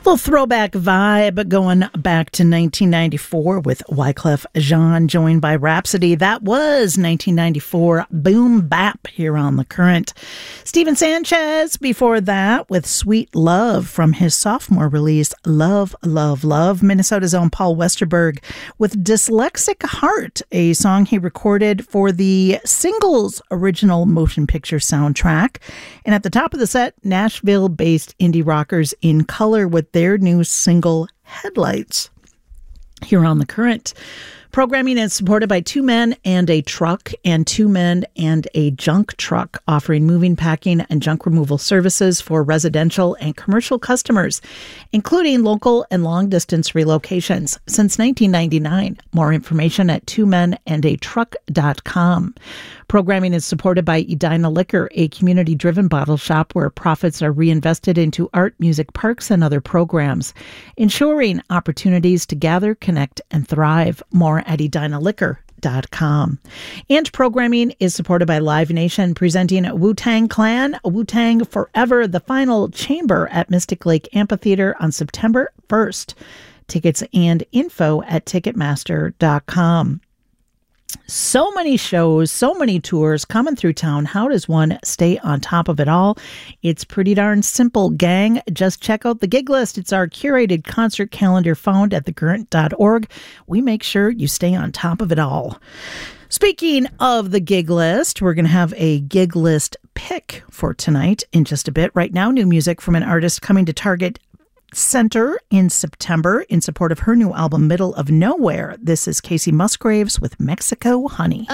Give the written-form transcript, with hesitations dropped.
Little throwback vibe going back to 1994 with Wyclef Jean, joined by Rhapsody. That was 1994 Boom Bap here on The Current. Steven Sanchez before that with Sweet Love from his sophomore release, Love, Love, Love. Minnesota's own Paul Westerberg with Dyslexic Heart, a song he recorded for the Singles original motion picture soundtrack. And at the top of the set, Nashville-based indie rockers In Color with their new single, Headlights, here on The Current. Programming is supported by Two Men and a Truck and Two Men and a Junk Truck, offering moving, packing, and junk removal services for residential and commercial customers, including local and long-distance relocations since 1999. More information at twomenandatruck.com. Programming is supported by Edina Liquor, a community-driven bottle shop where profits are reinvested into art, music, parks, and other programs, ensuring opportunities to gather, connect, and thrive. More at edinaliquor.com. And programming is supported by Live Nation, presenting Wu-Tang Clan, Wu-Tang Forever, the final chamber at Mystic Lake Amphitheater on September 1st. Tickets and info at Ticketmaster.com. So many shows, so many tours coming through town. How does one stay on top of it all? It's pretty darn simple, gang. Just check out the gig list. It's our curated concert calendar found at thecurrent.org. We make sure you stay on top of it all. Speaking of the gig list, we're going to have a gig list pick for tonight in just a bit. Right now, new music from an artist coming to Target Center in September in support of her new album, Middle of Nowhere. This is Casey Musgraves with Mexico Honey.